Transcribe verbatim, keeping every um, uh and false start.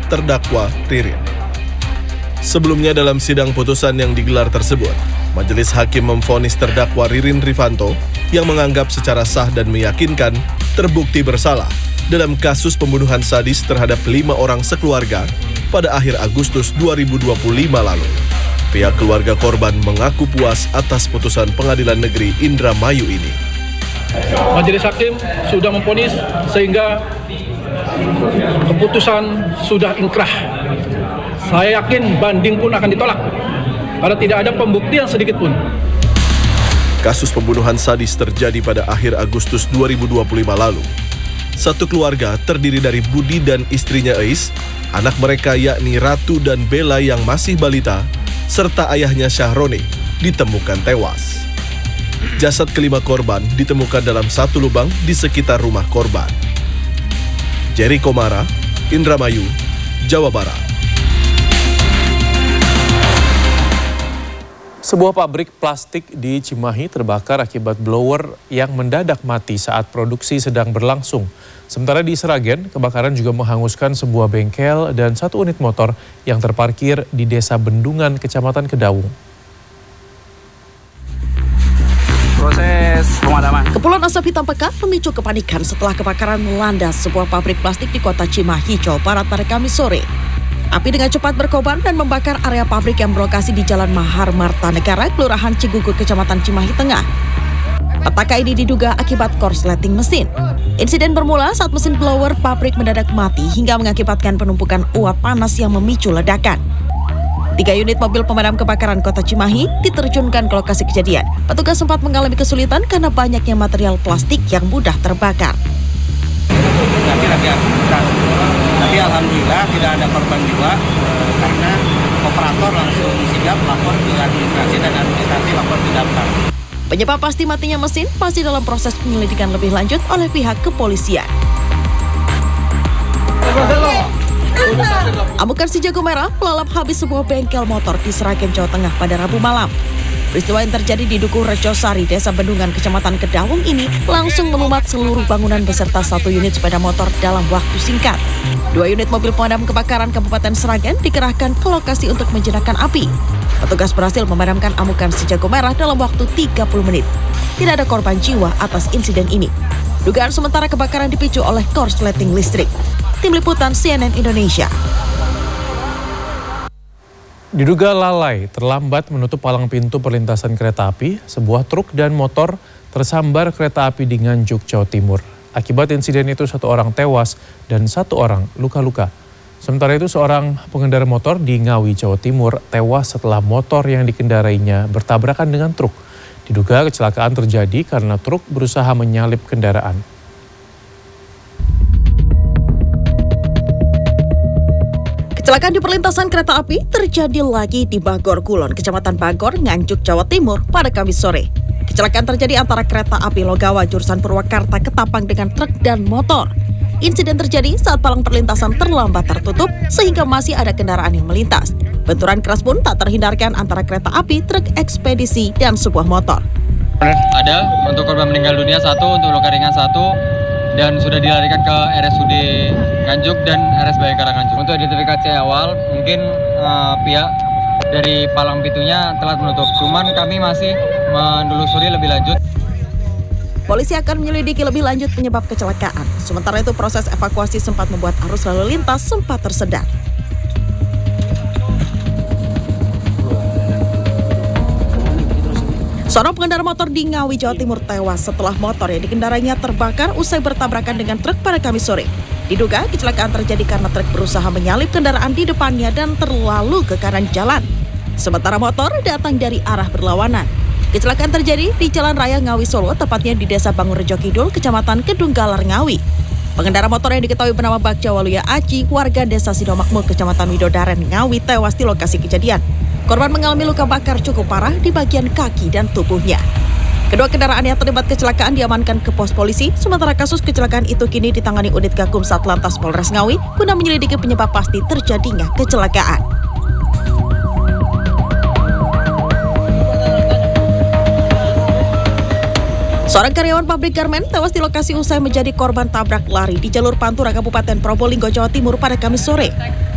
terdakwa Ririn. Sebelumnya dalam sidang putusan yang digelar tersebut, Majelis Hakim memvonis terdakwa Ririn Rifanto yang menganggap secara sah dan meyakinkan terbukti bersalah dalam kasus pembunuhan sadis terhadap lima orang sekeluarga pada akhir Agustus dua ribu dua puluh lima lalu. Pihak keluarga korban mengaku puas atas putusan Pengadilan Negeri Indramayu ini. Majelis Hakim sudah memvonis sehingga keputusan sudah inkrah. Saya yakin banding pun akan ditolak karena tidak ada pembuktian sedikit pun. Kasus pembunuhan sadis terjadi pada akhir Agustus dua ribu dua puluh lima lalu. Satu keluarga terdiri dari Budi dan istrinya Eis, anak mereka yakni Ratu dan Bella yang masih balita, serta ayahnya Syahroni ditemukan tewas. Jasad kelima korban ditemukan dalam satu lubang di sekitar rumah korban. Jerry Komara, Indramayu, Jawa Barat. Sebuah pabrik plastik di Cimahi terbakar akibat blower yang mendadak mati saat produksi sedang berlangsung. Sementara di Sragen, kebakaran juga menghanguskan sebuah bengkel dan satu unit motor yang terparkir di Desa Bendungan, Kecamatan Kedaung. Proses pemadaman. Kepulan asap hitam pekat memicu kepanikan setelah kebakaran melanda sebuah pabrik plastik di kota Cimahi, Jawa Barat pada Kamis sore. Api dengan cepat berkobar dan membakar area pabrik yang berlokasi di Jalan Mahar Marta Negara, Kelurahan Cigugur, Kecamatan Cimahi Tengah. Petaka ini diduga akibat korsleting mesin. Insiden bermula saat mesin blower pabrik mendadak mati hingga mengakibatkan penumpukan uap panas yang memicu ledakan. Tiga unit mobil pemadam kebakaran kota Cimahi diterjunkan ke lokasi kejadian. Petugas sempat mengalami kesulitan karena banyaknya material plastik yang mudah terbakar. Tapi alhamdulillah tidak ada korban jiwa karena operator langsung sigap lapor ke administrasi dan administrasi lapor ke damkar. Penyebab pasti matinya mesin masih dalam proses penyelidikan lebih lanjut oleh pihak kepolisian. Amukan si jago merah melalap habis sebuah bengkel motor di Sragen, Jawa Tengah pada Rabu malam. Peristiwa yang terjadi di Dukuh Rejosari, Desa Bendungan, Kecamatan Kedaung ini langsung melumat seluruh bangunan beserta satu unit sepeda motor dalam waktu singkat. Dua unit mobil pemadam kebakaran Kabupaten Sragen dikerahkan ke lokasi untuk menjinakkan api. Petugas berhasil memadamkan amukan si jago merah dalam waktu tiga puluh menit. Tidak ada korban jiwa atas insiden ini. Dugaan sementara kebakaran dipicu oleh korsleting listrik. Tim Liputan C N N Indonesia. Diduga lalai terlambat menutup palang pintu perlintasan kereta api, sebuah truk dan motor tersambar kereta api di Nganjuk, Jawa Timur. Akibat insiden itu satu orang tewas dan satu orang luka-luka. Sementara itu seorang pengendara motor di Ngawi, Jawa Timur tewas setelah motor yang dikendarainya bertabrakan dengan truk. Diduga kecelakaan terjadi karena truk berusaha menyalip kendaraan. Kecelakaan di perlintasan kereta api terjadi lagi di Bagor Kulon, Kecamatan Bagor, Nganjuk, Jawa Timur pada Kamis sore. Kecelakaan terjadi antara kereta api Logawa jurusan Purwakarta Ketapang dengan truk dan motor. Insiden terjadi saat palang perlintasan terlambat tertutup sehingga masih ada kendaraan yang melintas. Benturan keras pun tak terhindarkan antara kereta api, truk ekspedisi, dan sebuah motor. Ada untuk korban meninggal dunia satu, untuk luka ringan satu, dan sudah dilarikan ke R S U D Nganjuk dan R S Bayangkara Nganjuk. Untuk identifikasi awal, mungkin uh, pihak dari palang pintunya telah menutup. Cuman kami masih menelusuri lebih lanjut. Polisi akan menyelidiki lebih lanjut penyebab kecelakaan. Sementara itu proses evakuasi sempat membuat arus lalu lintas sempat tersendat. Seorang pengendara motor di Ngawi, Jawa Timur tewas setelah motor yang dikendarainya terbakar usai bertabrakan dengan truk pada Kamis sore. Diduga kecelakaan terjadi karena truk berusaha menyalip kendaraan di depannya dan terlalu ke kanan jalan. Sementara motor datang dari arah berlawanan. Kecelakaan terjadi di Jalan Raya Ngawi Solo, tepatnya di Desa Bangunrejo Kidul, Kecamatan Kedunggalar, Ngawi. Pengendara motor yang diketahui bernama Bagja Waluya Aji, warga Desa Sidomakmur, Kecamatan Widodaren, Ngawi, tewas di lokasi kejadian. Korban mengalami luka bakar cukup parah di bagian kaki dan tubuhnya. Kedua kendaraan yang terlibat kecelakaan diamankan ke pos polisi, sementara kasus kecelakaan itu kini ditangani unit Gakum Satlantas Polres Ngawi guna menyelidiki penyebab pasti terjadinya kecelakaan. Seorang karyawan pabrik garmen tewas di lokasi usai menjadi korban tabrak lari di jalur Pantura Kabupaten Probolinggo, Jawa Timur pada Kamis sore.